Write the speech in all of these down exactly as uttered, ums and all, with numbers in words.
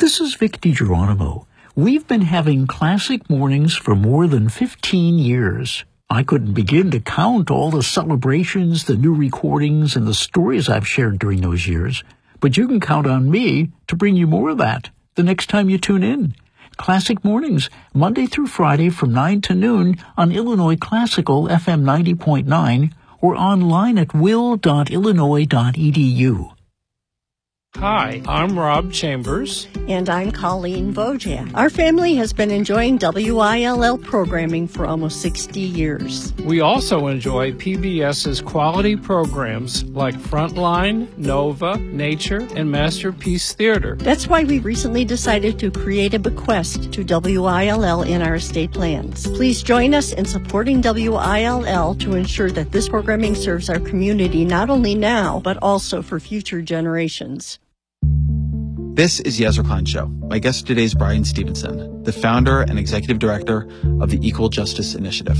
This is Vic DiGeronimo. We've been having classic mornings for more than fifteen years. I couldn't begin to count all the celebrations, the new recordings, and the stories I've shared during those years. But you can count on me to bring you more of that the next time you tune in. Classic Mornings, Monday through Friday from nine to noon on Illinois Classical F M ninety point nine or online at will dot illinois dot e d u. Hi, I'm Rob Chambers. And I'm Colleen Wojak. Our family has been enjoying W I L L programming for almost sixty years. We also enjoy PBS's quality programs like Frontline, Nova, Nature, and Masterpiece Theater. That's why we recently decided to create a bequest to W I L L in our estate plans. Please join us in supporting W I L L to ensure that this programming serves our community not only now, but also for future generations. This is Yezra Klein Show. My guest today is Bryan Stevenson, the founder and executive director of the Equal Justice Initiative.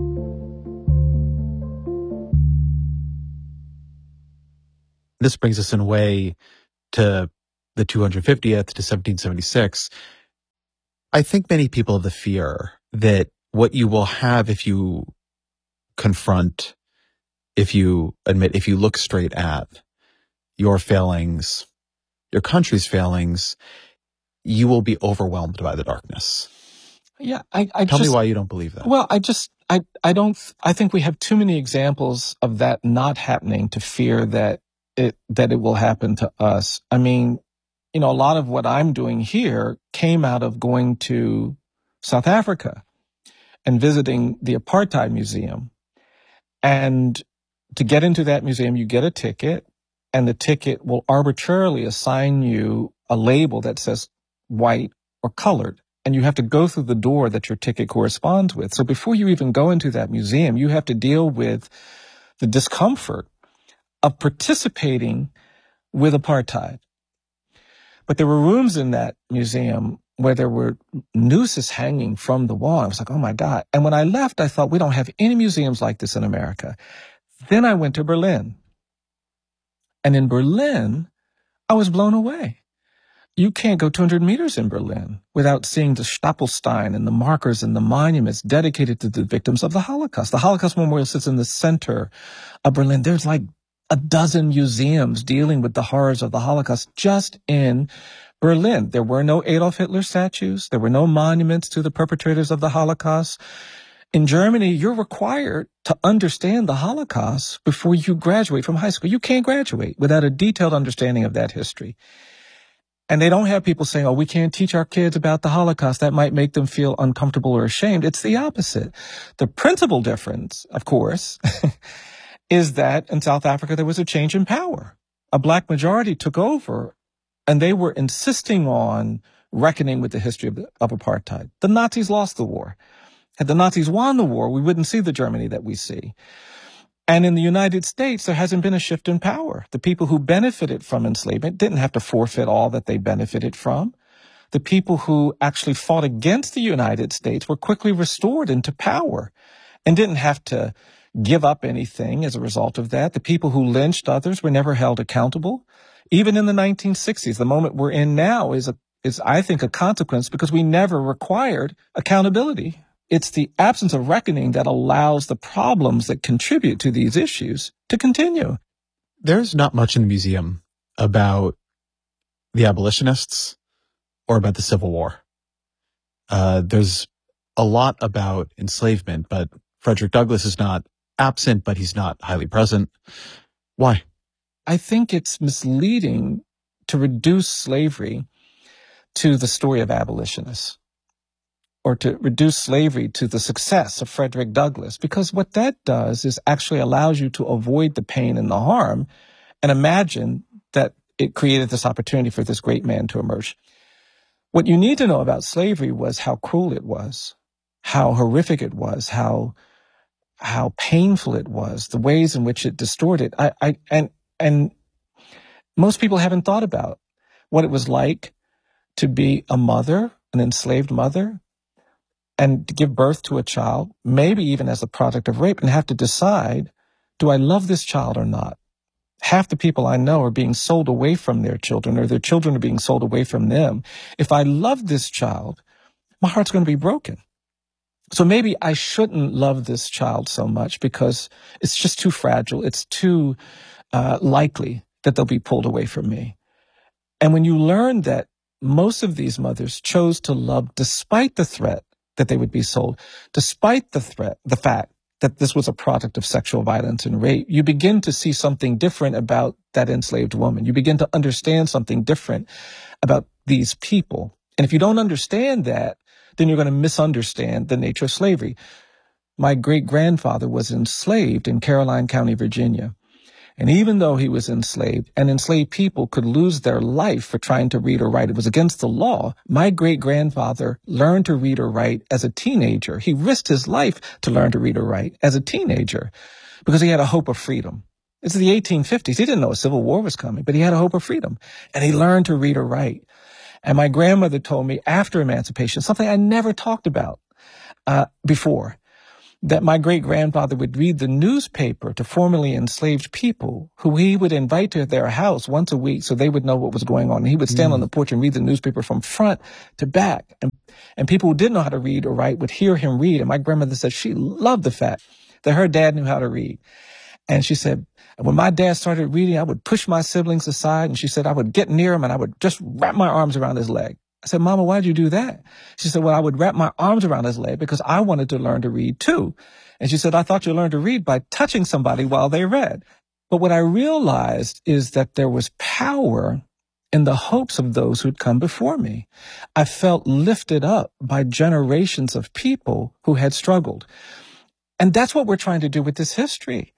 This brings us in a way to the two hundred fiftieth, to seventeen seventy-six. I think many people have the fear that what you will have if you confront, if you admit, if you look straight at your failings, your country's failings, you will be overwhelmed by the darkness. Yeah, I, I Tell just, me why you don't believe that. Well, I just, I, I don't, I think we have too many examples of that not happening to fear that it, that it will happen to us. I mean, you know, a lot of what I'm doing here came out of going to South Africa and visiting the Apartheid Museum. And to get into that museum, you get a ticket. And the ticket will arbitrarily assign you a label that says white or colored. And you have to go through the door that your ticket corresponds with. So before you even go into that museum, you have to deal with the discomfort of participating with apartheid. But there were rooms in that museum where there were nooses hanging from the wall. I was like, oh my God. And when I left, I thought, we don't have any museums like this in America. Then I went to Berlin. And in Berlin, I was blown away. You can't go two hundred meters in Berlin without seeing the Stapelstein and the markers and the monuments dedicated to the victims of the Holocaust. The Holocaust Memorial sits in the center of Berlin. There's like a dozen museums dealing with the horrors of the Holocaust just in Berlin. There were no Adolf Hitler statues. There were no monuments to the perpetrators of the Holocaust. In Germany, you're required to understand the Holocaust before you graduate from high school. You can't graduate without a detailed understanding of that history. And they don't have people saying, oh, we can't teach our kids about the Holocaust. That might make them feel uncomfortable or ashamed. It's the opposite. The principal difference, of course, is that in South Africa, there was a change in power. A black majority took over, and they were insisting on reckoning with the history of, of apartheid. The Nazis lost the war. Had the Nazis won the war, we wouldn't see the Germany that we see. And in the United States, there hasn't been a shift in power. The people who benefited from enslavement didn't have to forfeit all that they benefited from. The people who actually fought against the United States were quickly restored into power and didn't have to give up anything as a result of that. The people who lynched others were never held accountable. Even in the nineteen sixties, the moment we're in now is, a, is I think, a consequence because we never required accountability. It's the absence of reckoning that allows the problems that contribute to these issues to continue. There's not much in the museum about the abolitionists or about the Civil War. Uh, there's a lot about enslavement, but Frederick Douglass is not absent, but he's not highly present. Why? I think it's misleading to reduce slavery to the story of abolitionists, or to reduce slavery to the success of Frederick Douglass, because what that does is actually allows you to avoid the pain and the harm and imagine that it created this opportunity for this great man to emerge. What you need to know about slavery was how cruel it was, how horrific it was, how how painful it was, the ways in which it distorted. I, I and and most people haven't thought about what it was like to be a mother, an enslaved mother, and to give birth to a child, maybe even as a product of rape, and have to decide, do I love this child or not? Half the people I know are being sold away from their children, or their children are being sold away from them. If I love this child, my heart's going to be broken. So maybe I shouldn't love this child so much because it's just too fragile. It's too uh, likely that they'll be pulled away from me. And when you learn that most of these mothers chose to love despite the threat that they would be sold, despite the threat, the fact that this was a product of sexual violence and rape, you begin to see something different about that enslaved woman. You begin to understand something different about these people. And if you don't understand that, then you're going to misunderstand the nature of slavery. My great-grandfather was enslaved in Caroline County, Virginia. And even though he was enslaved, and enslaved people could lose their life for trying to read or write, it was against the law. My great-grandfather learned to read or write as a teenager. He risked his life to learn to read or write as a teenager because he had a hope of freedom. It's the eighteen fifties. He didn't know a civil war was coming, but he had a hope of freedom. And he learned to read or write. And my grandmother told me after emancipation, something I never talked about uh, before, that my great-grandfather would read the newspaper to formerly enslaved people who he would invite to their house once a week so they would know what was going on. And he would stand mm. on the porch and read the newspaper from front to back. And, and people who didn't know how to read or write would hear him read. And my grandmother said she loved the fact that her dad knew how to read. And she said, when my dad started reading, I would push my siblings aside. And she said, I would get near him and I would just wrap my arms around his leg. I said, Mama, why'd you do that? She said, well, I would wrap my arms around his leg because I wanted to learn to read too. And she said, I thought you learned to read by touching somebody while they read. But what I realized is that there was power in the hopes of those who'd come before me. I felt lifted up by generations of people who had struggled. And that's what we're trying to do with this history.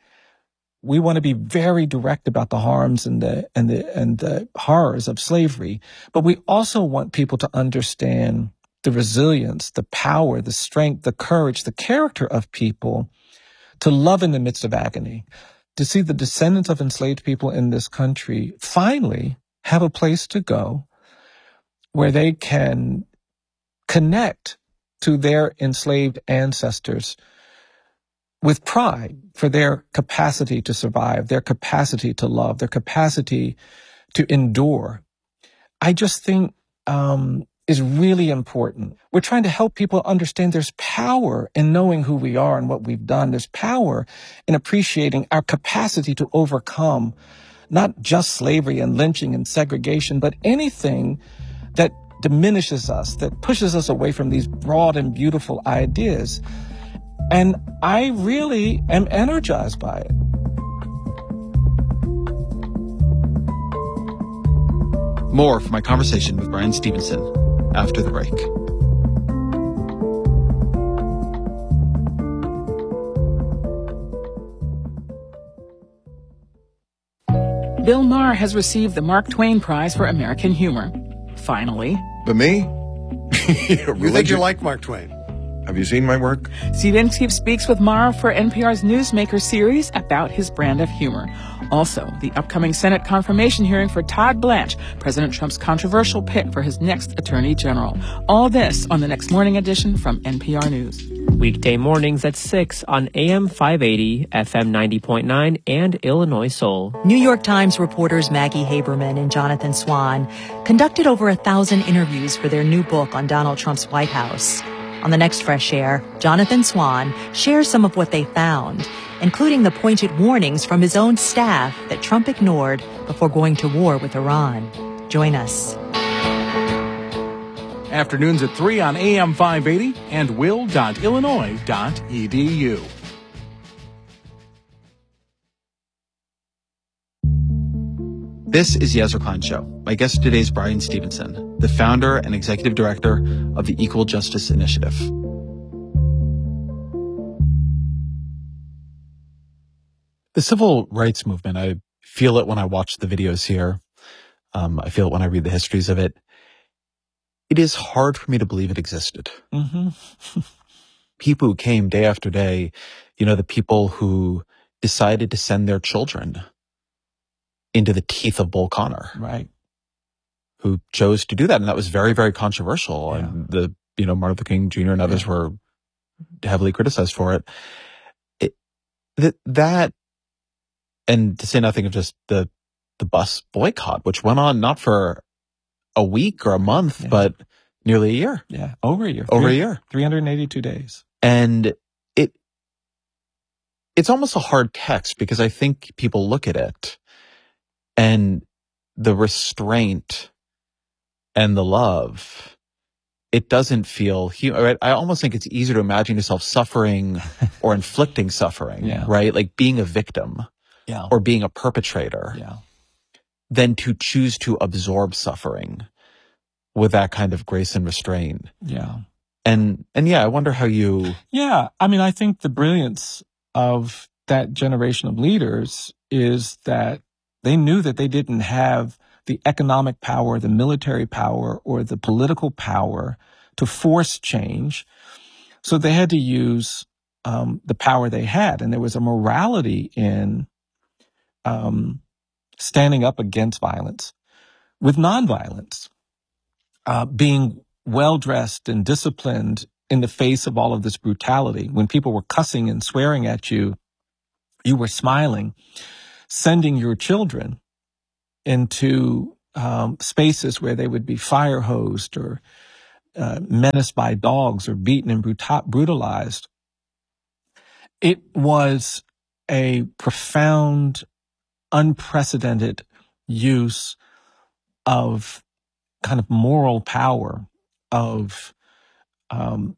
We want to be very direct about the harms and the and the and the horrors of slavery, but we also want people to understand the resilience, the power, the strength, the courage, the character of people to love in the midst of agony, to see the descendants of enslaved people in this country finally have a place to go where they can connect to their enslaved ancestors with pride for their capacity to survive, their capacity to love, their capacity to endure. I just think um, is really important. We're trying to help people understand there's power in knowing who we are and what we've done. There's power in appreciating our capacity to overcome not just slavery and lynching and segregation, but anything that diminishes us, that pushes us away from these broad and beautiful ideas. And I really am energized by it. More from my conversation with Bryan Stevenson after the break. Bill Maher has received the Mark Twain Prize for American Humor. Finally. But me? You think you like Mark Twain? Have you seen my work? Steve Inskeep speaks with Maher for N P R's Newsmaker series about his brand of humor. Also, the upcoming Senate confirmation hearing for Todd Blanche, President Trump's controversial pick for his next attorney general. All this on the next morning edition from N P R News. Weekday mornings at six on A M five eighty, F M ninety point nine, and Illinois Soul. New York Times reporters Maggie Haberman and Jonathan Swan conducted over a thousand interviews for their new book on Donald Trump's White House. On the next Fresh Air, Jonathan Swan shares some of what they found, including the pointed warnings from his own staff that Trump ignored before going to war with Iran. Join us. Afternoons at three on A M five eighty and will dot illinois dot e d u. This is the Ezra Klein Show. My guest today is Bryan Stevenson, the founder and executive director of the Equal Justice Initiative. The civil rights movement, I feel it when I watch the videos here. Um, I feel it when I read the histories of it. It is hard for me to believe it existed. Mm-hmm. People who came day after day, you know, the people who decided to send their children into the teeth of Bull Connor. Right. Who chose to do that. And that was very, very controversial. Yeah. And the, you know, Martin Luther King Junior and others yeah. were heavily criticized for it. It that, that And to say nothing of just the, the bus boycott, which went on not for a week or a month, yeah. but nearly a year. Yeah, over a year. Over Three, a year. three hundred eighty-two days. And it it's almost a hard text because I think people look at it and the restraint and the love, it doesn't feel human. Right? I almost think it's easier to imagine yourself suffering or inflicting suffering, yeah. right? Like being a victim yeah. or being a perpetrator yeah. than to choose to absorb suffering with that kind of grace and restraint. Yeah. And, and yeah, I wonder how you... Yeah. I mean, I think the brilliance of that generation of leaders is that they knew that they didn't have the economic power, the military power, or the political power to force change. So they had to use um, the power they had. And there was a morality in um, standing up against violence with nonviolence, uh, being well-dressed and disciplined in the face of all of this brutality. When people were cussing and swearing at you, you were smiling, sending your children into um, spaces where they would be fire hosed or uh, menaced by dogs or beaten and brutal- brutalized. It was a profound, unprecedented use of kind of moral power, of um,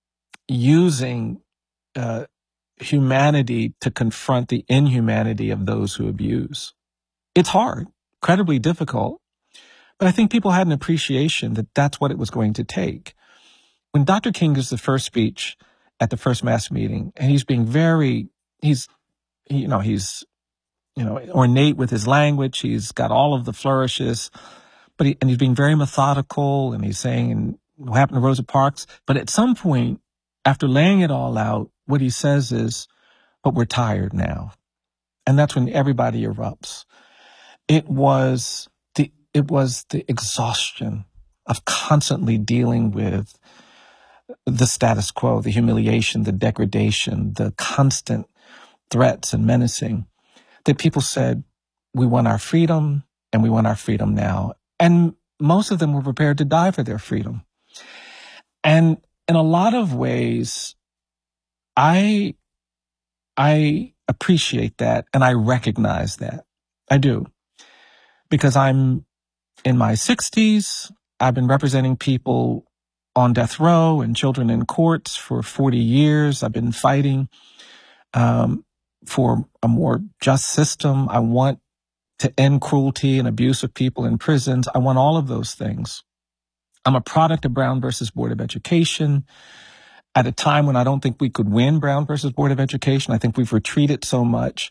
using uh, humanity to confront the inhumanity of those who abuse. It's hard, incredibly difficult, but I think people had an appreciation that that's what it was going to take. When Doctor King gives the first speech at the first mass meeting, and he's being very, he's, you know, he's, you know, ornate with his language. He's got all of the flourishes, but he, and he's being very methodical, and he's saying what happened to Rosa Parks. But at some point, after laying it all out, what he says is, but we're tired now. And that's when everybody erupts. It was the, it was the exhaustion of constantly dealing with the status quo, the humiliation, the degradation, the constant threats and menacing, that people said, we want our freedom, and we want our freedom now. And most of them were prepared to die for their freedom. And in a lot of ways, I, I appreciate that, and I recognize that. I do. Because I'm in my sixties, I've been representing people on death row and children in courts for forty years. I've been fighting um, for a more just system. I want to end cruelty and abuse of people in prisons. I want all of those things. I'm a product of Brown versus Board of Education. At a time when I don't think we could win Brown versus Board of Education, I think we've retreated so much.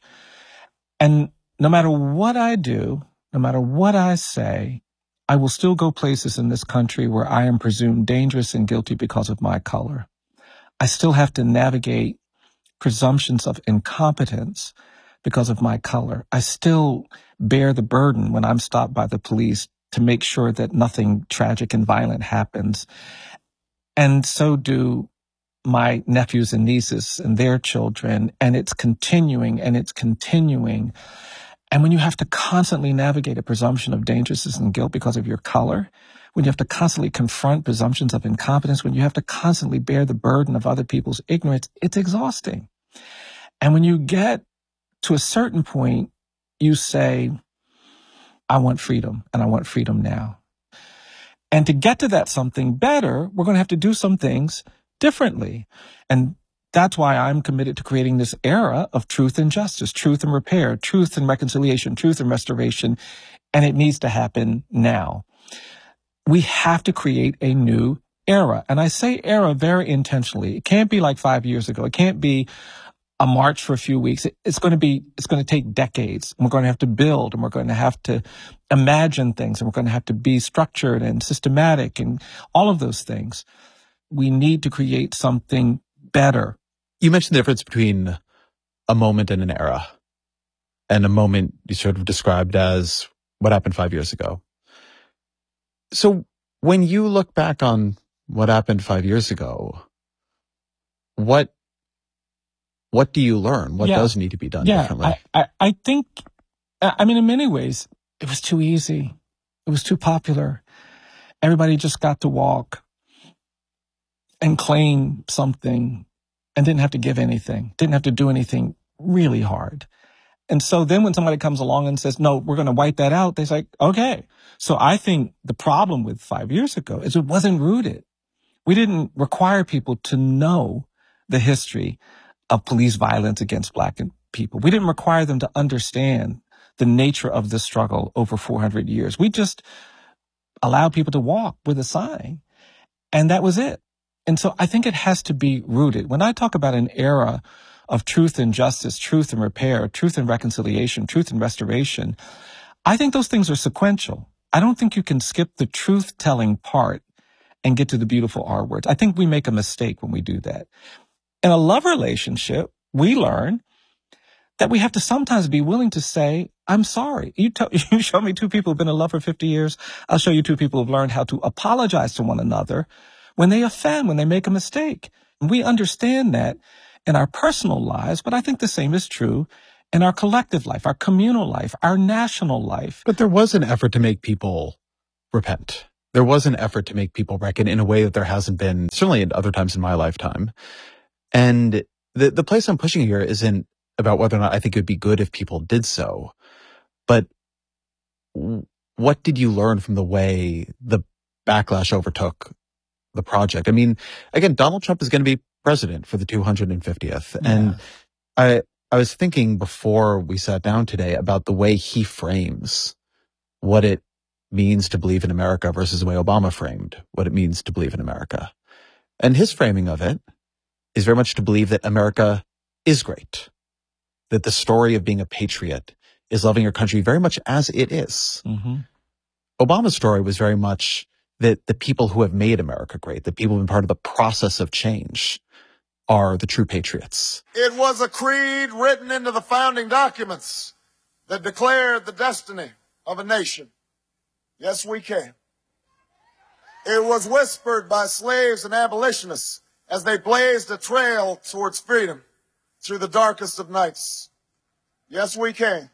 And no matter what I do, no matter what I say, I will still go places in this country where I am presumed dangerous and guilty because of my color. I still have to navigate presumptions of incompetence because of my color. I still bear the burden when I'm stopped by the police to make sure that nothing tragic and violent happens. And so do my nephews and nieces and their children. And it's continuing and it's continuing. And when you have to constantly navigate a presumption of dangerousness and guilt because of your color, when you have to constantly confront presumptions of incompetence, when you have to constantly bear the burden of other people's ignorance, it's exhausting. And when you get to a certain point, you say, I want freedom, and I want freedom now. And to get to that something better, we're going to have to do some things differently. And that's why I'm committed to creating this era of truth and justice, truth and repair, truth and reconciliation, truth and restoration. And it needs to happen now. We have to create a new era. And I say era very intentionally. It can't be like five years ago. It can't be a march for a few weeks. It's going to be, it's going to take decades. We're going to have to build, and we're going to have to imagine things, and we're going to have to be structured and systematic and all of those things. We need to create something better. You mentioned the difference between a moment and an era, and a moment you sort of described as what happened five years ago. So when you look back on what happened five years ago, what what do you learn? What yeah. does need to be done yeah, differently? I, I, I think, I mean, in many ways, it was too easy. It was too popular. Everybody just got to walk and claim something and didn't have to give anything, didn't have to do anything really hard. And so then when somebody comes along and says, no, we're going to wipe that out, they're like, okay. So I think the problem with five years ago is it wasn't rooted. We didn't require people to know the history of police violence against Black people. We didn't require them to understand the nature of the struggle over four hundred years. We just allowed people to walk with a sign, and that was it. And so I think it has to be rooted. When I talk about an era of truth and justice, truth and repair, truth and reconciliation, truth and restoration, I think those things are sequential. I don't think you can skip the truth-telling part and get to the beautiful R words. I think we make a mistake when we do that. In a love relationship, we learn that we have to sometimes be willing to say, I'm sorry. You, tell, you show me two people who've been in love for fifty years. I'll show you two people who've learned how to apologize to one another when they offend, when they make a mistake. And we understand that in our personal lives, but I think the same is true in our collective life, our communal life, our national life. But there was an effort to make people repent. There was an effort to make people reckon in a way that there hasn't been, certainly at other times in my lifetime. And the, the place I'm pushing here isn't about whether or not I think it would be good if people did so, but what did you learn from the way the backlash overtook the project? I mean, again, Donald Trump is going to be president for the two hundred fiftieth. Yeah. And I, I was thinking before we sat down today about the way he frames what it means to believe in America versus the way Obama framed what it means to believe in America. And his framing of it is very much to believe that America is great, that the story of being a patriot is loving your country very much as it is. Mm-hmm. Obama's story was very much that the people who have made America great, the people who've been part of the process of change, are the true patriots. It was a creed written into the founding documents that declared the destiny of a nation. Yes, we can. It was whispered by slaves and abolitionists as they blazed a trail towards freedom through the darkest of nights. Yes, we can.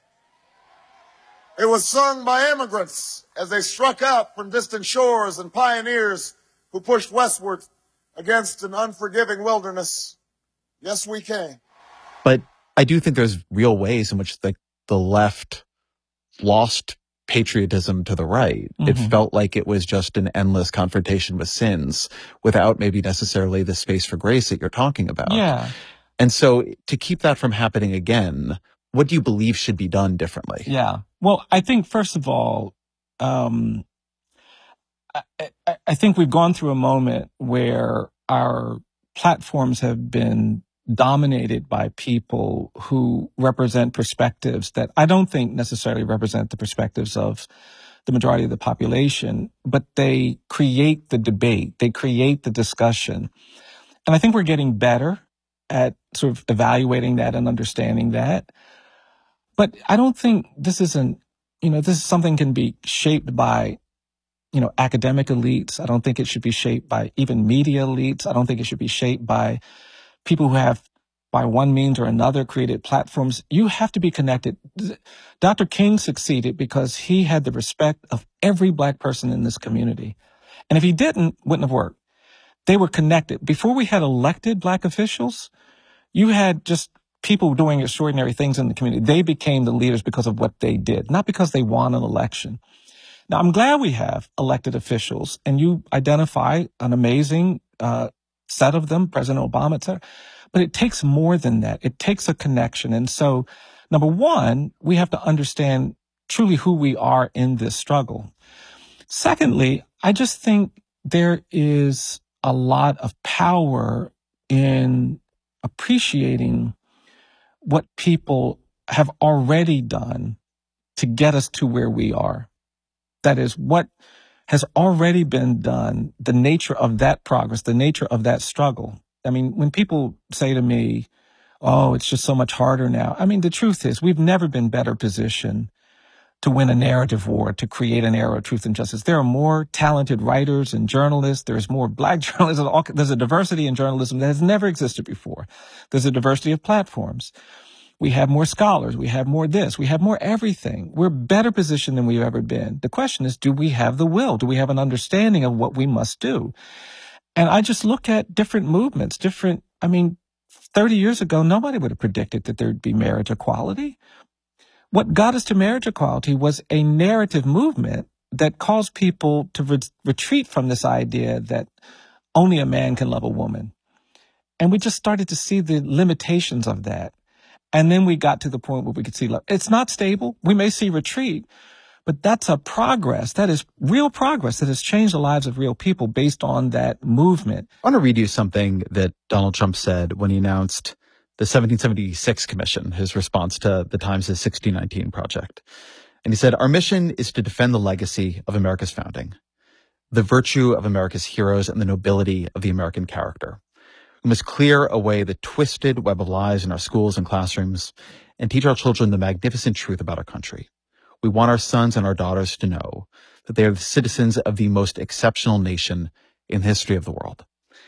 It was sung by immigrants as they struck out from distant shores and pioneers who pushed westward against an unforgiving wilderness. Yes, we can. But I do think there's real ways in which the, the left lost patriotism to the right. Mm-hmm. It felt like it was just an endless confrontation with sins without maybe necessarily the space for grace that you're talking about. Yeah. And so to keep that from happening again, what do you believe should be done differently? Yeah. Well, I think, first of all, um, I, I, I think we've gone through a moment where our platforms have been dominated by people who represent perspectives that I don't think necessarily represent the perspectives of the majority of the population, but they create the debate, they create the discussion. And I think we're getting better at sort of evaluating that and understanding that. But I don't think this isn't, you know, this is something can be shaped by, you know, academic elites. I don't think it should be shaped by even media elites. I don't think it should be shaped by people who have, by one means or another, created platforms. You have to be connected. Doctor King succeeded because he had the respect of every Black person in this community. And if he didn't, wouldn't have worked. They were connected. Before we had elected Black officials, you had just people doing extraordinary things in the community. They became the leaders because of what they did, not because they won an election. Now, I'm glad we have elected officials, and you identify an amazing uh, set of them, President Obama, et cetera. But it takes more than that. It takes a connection. And so, number one, we have to understand truly who we are in this struggle. Secondly, I just think there is a lot of power in appreciating what people have already done to get us to where we are. That is, what has already been done, the nature of that progress, the nature of that struggle. I mean, when people say to me, oh, it's just so much harder now. I mean, the truth is we've never been better positioned to win a narrative war, to create an era of truth and justice. There are more talented writers and journalists. There's more black journalists. There's a diversity in journalism that has never existed before. There's a diversity of platforms. We have more scholars. We have more this. We have more everything. We're better positioned than we've ever been. The question is, do we have the will? Do we have an understanding of what we must do? And I just look at different movements, different, I mean, thirty years ago, nobody would have predicted that there'd be marriage equality. What got us to marriage equality was a narrative movement that caused people to re- retreat from this idea that only a man can love a woman. And we just started to see the limitations of that. And then we got to the point where we could see love. It's not stable. We may see retreat, but that's a progress. That is real progress that has changed the lives of real people based on that movement. I want to read you something that Donald Trump said when he announced the seventeen seventy-six Commission, his response to the Times' sixteen nineteen project. And he said, "Our mission is to defend the legacy of America's founding, the virtue of America's heroes, and the nobility of the American character. We must clear away the twisted web of lies in our schools and classrooms and teach our children the magnificent truth about our country. We want our sons and our daughters to know that they are the citizens of the most exceptional nation in the history of the world."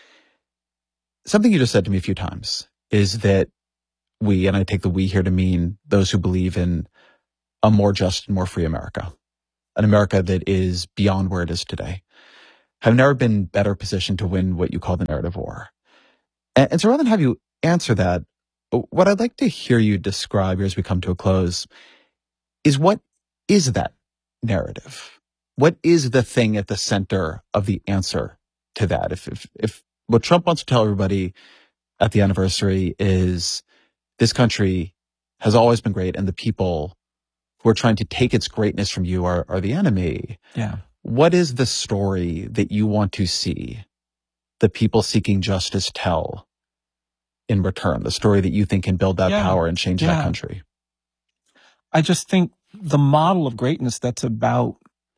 Something you just said to me a few times is that we, and I take the we here to mean those who believe in a more just and more free America, an America that is beyond where it is today, have never been better positioned to win what you call the narrative war. And, and so rather than have you answer that, what I'd like to hear you describe here as we come to a close is, what is that narrative? What is the thing at the center of the answer to that? If, if, if what Trump wants to tell everybody at the anniversary is this country has always been great and the people who are trying to take its greatness from you are, are the enemy. Yeah. What is the story that you want to see the people seeking justice tell in return? The story that you think can build that yeah. power and change yeah. that country? I just think the model of greatness that's about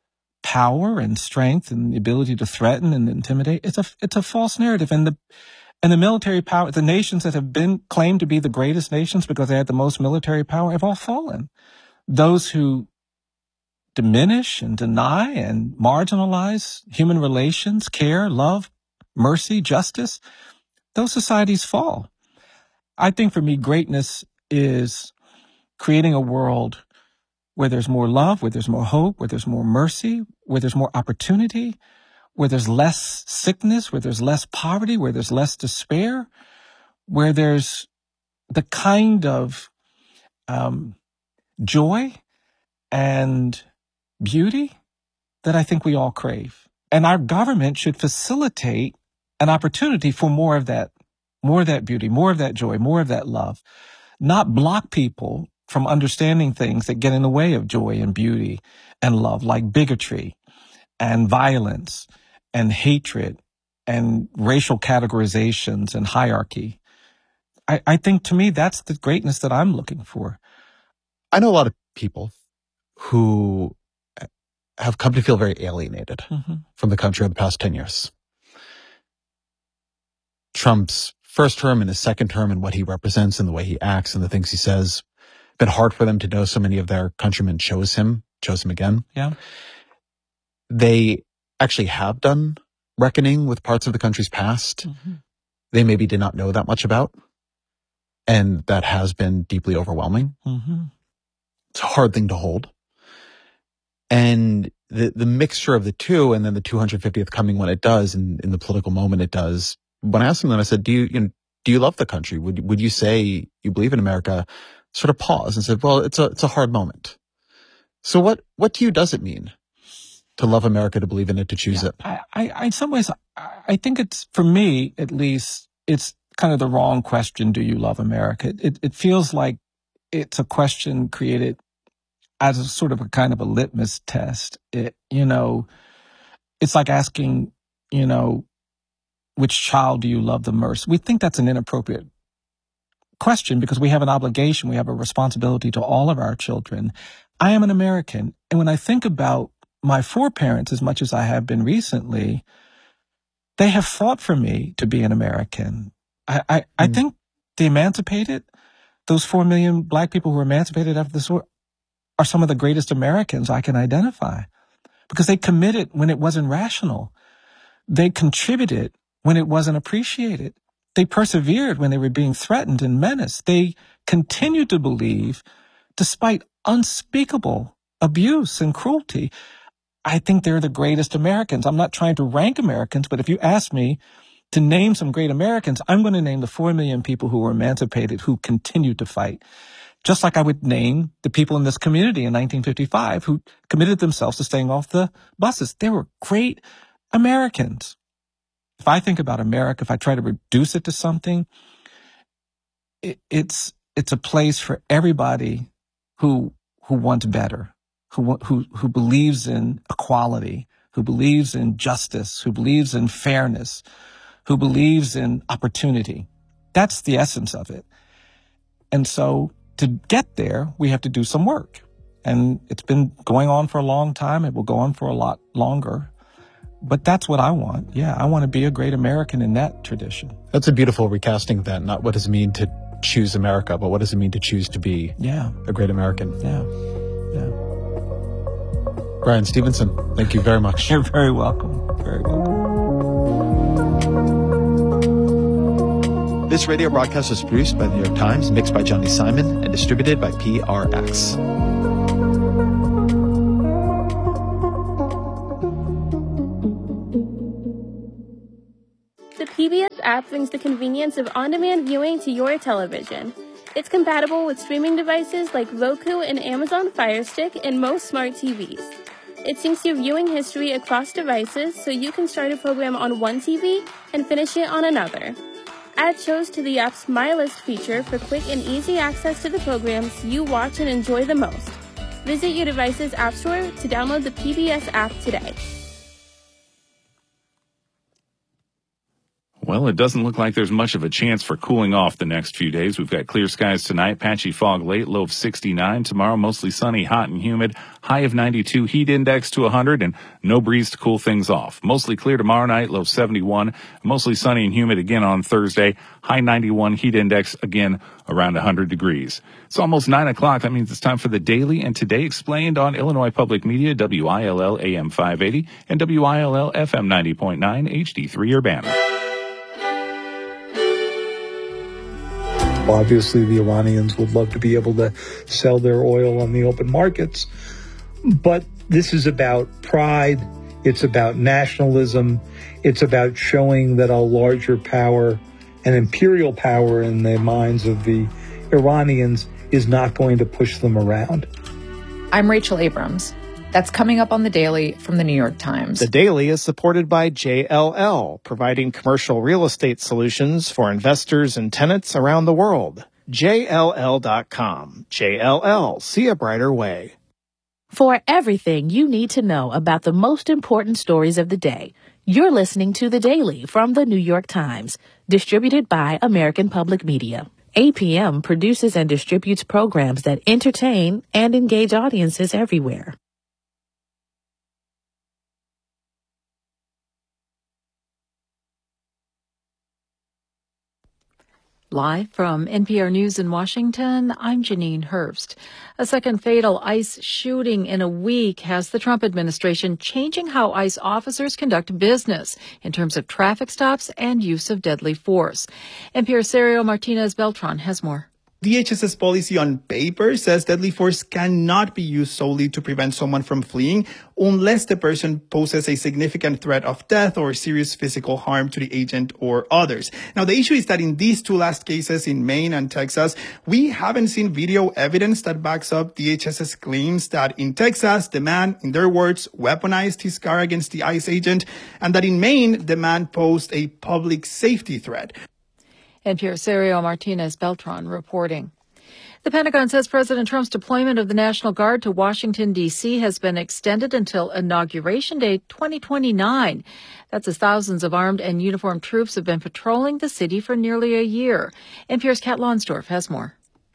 power and strength and the ability to threaten and intimidate, it's a, it's a false narrative. And the, and the military power, the nations that have been claimed to be the greatest nations because they had the most military power have all fallen. Those who diminish and deny and marginalize human relations, care, love, mercy, justice, those societies fall. I think for me, greatness is creating a world where there's more love, where there's more hope, where there's more mercy, where there's more opportunity, where there's less sickness, where there's less poverty, where there's less despair, where there's the kind of um, joy and beauty that I think we all crave. And our government should facilitate an opportunity for more of that, more of that beauty, more of that joy, more of that love, not block people from understanding things that get in the way of joy and beauty and love, like bigotry and violence and hatred and racial categorizations and hierarchy. I, I think to me, that's the greatness that I'm looking for. I know a lot of people who have come to feel very alienated mm-hmm. from the country over the past ten years. Trump's first term and his second term and what he represents and the way he acts and the things he says, been hard for them to know so many of their countrymen chose him, chose him again. Yeah. They actually have done reckoning with parts of the country's past mm-hmm. they maybe did not know that much about. And that has been deeply overwhelming. Mm-hmm. It's a hard thing to hold. And the the mixture of the two, and then the two hundred fiftieth coming when it does, and in the political moment it does. When I asked him that, I said, do you, you know, do you love the country? Would, would you say you believe in America? Sort of paused and said, well, it's a, it's a hard moment. So what, what to you does it mean to love America, to believe in it, to choose yeah, it? I, I, in some ways, I think it's, for me, at least, it's kind of the wrong question. Do you love America? It, it feels like it's a question created as a sort of a kind of a litmus test. It, you know, it's like asking, you know, which child do you love the most? We think that's an inappropriate question because we have an obligation, we have a responsibility to all of our children. I am an American. And when I think about my foreparents, as much as I have been recently, they have fought for me to be an American. I, I, mm. I think the emancipated, those four million black people who were emancipated after this war, are some of the greatest Americans I can identify because they committed when it wasn't rational. They contributed when it wasn't appreciated. They persevered when they were being threatened and menaced. They continued to believe despite unspeakable abuse and cruelty. I think they're the greatest Americans. I'm not trying to rank Americans, but if you ask me to name some great Americans, I'm going to name the four million people who were emancipated, who continued to fight. Just like I would name the people in this community in nineteen fifty-five who committed themselves to staying off the buses. They were great Americans. If I think about America, if I try to reduce it to something, it, it's it's a place for everybody who who wants better, who who who believes in equality, who believes in justice, who believes in fairness, who believes in opportunity. That's the essence of it. And so to get there, we have to do some work. And it's been going on for a long time. It will go on for a lot longer. But that's what I want. Yeah, I want to be a great American in that tradition. That's a beautiful recasting then. Not what does it mean to choose America, but what does it mean to choose to be yeah. a great American? Yeah, yeah. Bryan Stevenson, thank you very much. You're very welcome. Very welcome. This radio broadcast was produced by the New York Times, mixed by Johnny Simon, and distributed by P R X. The P B S app brings the convenience of on-demand viewing to your television. It's compatible with streaming devices like Roku and Amazon Fire Stick and most smart T Vs. It syncs your viewing history across devices so you can start a program on one T V and finish it on another. Add shows to the app's My List feature for quick and easy access to the programs you watch and enjoy the most. Visit your device's app store to download the P B S app today. Well, it doesn't look like there's much of a chance for cooling off the next few days. We've got clear skies tonight, patchy fog late, low of sixty-nine. Tomorrow, mostly sunny, hot and humid, high of ninety-two, heat index to one hundred, and no breeze to cool things off. Mostly clear tomorrow night, low seventy-one, mostly sunny and humid again on Thursday, high ninety-one, heat index again around one hundred degrees. It's almost nine o'clock. That means it's time for the Daily, and Today Explained on Illinois Public Media, W I L L A M five eighty, and W I L L F M ninety point nine, H D three Urbana. Obviously, the Iranians would love to be able to sell their oil on the open markets. But this is about pride. It's about nationalism. It's about showing that a larger power, an imperial power in the minds of the Iranians, is not going to push them around. I'm Rachel Abrams. That's coming up on The Daily from The New York Times. The Daily is supported by J L L, providing commercial real estate solutions for investors and tenants around the world. J L L dot com. J L L, see a brighter way. For everything you need to know about the most important stories of the day, you're listening to The Daily from The New York Times, distributed by American Public Media. A P M produces and distributes programs that entertain and engage audiences everywhere. Live from N P R News in Washington, I'm Janine Herbst. A second fatal ICE shooting in a week has the Trump administration changing how ICE officers conduct business in terms of traffic stops and use of deadly force. N P R's Sergio Martinez Beltran has more. D H S's policy on paper says deadly force cannot be used solely to prevent someone from fleeing unless the person poses a significant threat of death or serious physical harm to the agent or others. Now, the issue is that in these two last cases in Maine and Texas, we haven't seen video evidence that backs up D H S's claims that in Texas, the man, in their words, weaponized his car against the ICE agent, and that in Maine, the man posed a public safety threat. N P R's Sergio Martinez Beltran reporting. The Pentagon says President Trump's deployment of the National Guard to Washington, D C has been extended until Inauguration Day twenty twenty-nine. That's as thousands of armed and uniformed troops have been patrolling the city for nearly a year. N P R's Kat Lonsdorf has more.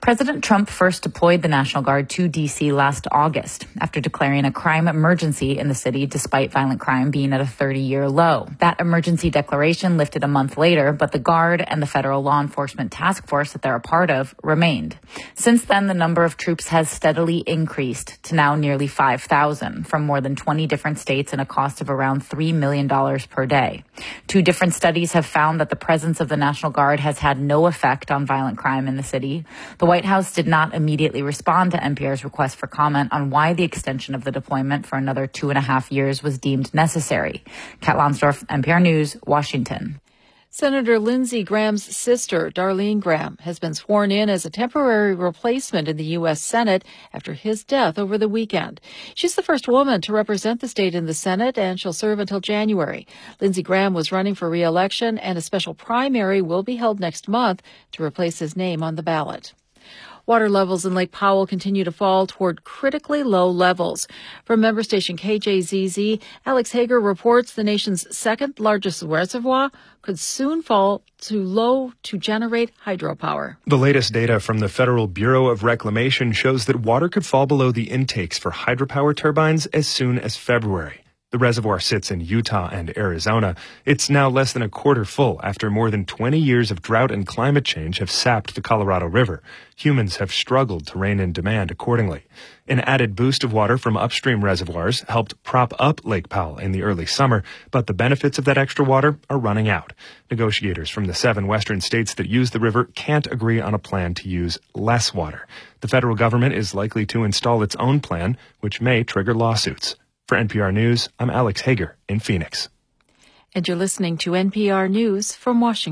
President Trump first deployed the National Guard to D C last August after declaring a crime emergency in the city despite violent crime being at a thirty-year low. That emergency declaration lifted a month later, but the Guard and the federal law enforcement task force that they're a part of remained. Since then, the number of troops has steadily increased to now nearly five thousand from more than twenty different states and a cost of around three million dollars per day. Two different studies have found that the presence of the National Guard has had no effect on violent crime in the city. The White House did not immediately respond to N P R's request for comment on why the extension of the deployment for another two and a half years was deemed necessary. Kat Lonsdorf, N P R News, Washington. Senator Lindsey Graham's sister, Darlene Graham, has been sworn in as a temporary replacement in the U S Senate after his death over the weekend. She's the first woman to represent the state in the Senate, and she'll serve until January. Lindsey Graham was running for re-election, and a special primary will be held next month to replace his name on the ballot. Water levels in Lake Powell continue to fall toward critically low levels. From member station K J Z Z, Alex Hager reports the nation's second largest reservoir could soon fall too low to generate hydropower. The latest data from the Federal Bureau of Reclamation shows that water could fall below the intakes for hydropower turbines as soon as February. The reservoir sits in Utah and Arizona. It's now less than a quarter full after more than twenty years of drought and climate change have sapped the Colorado River. Humans have struggled to rein in demand accordingly. An added boost of water from upstream reservoirs helped prop up Lake Powell in the early summer, but the benefits of that extra water are running out. Negotiators from the seven western states that use the river can't agree on a plan to use less water. The federal government is likely to install its own plan, which may trigger lawsuits. For N P R News, I'm Alex Hager in Phoenix. And you're listening to N P R News from Washington.